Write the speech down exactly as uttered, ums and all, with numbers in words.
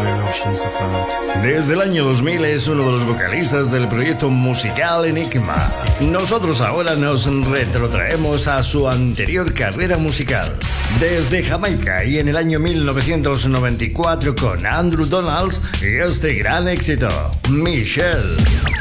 Desde el año dos mil es uno de los vocalistas del proyecto musical Enigma. Nosotros ahora nos retrotraemos a su anterior carrera musical. Desde Jamaica y en el año mil novecientos noventa y cuatro con Andrew Donalds y este gran éxito, Michelle.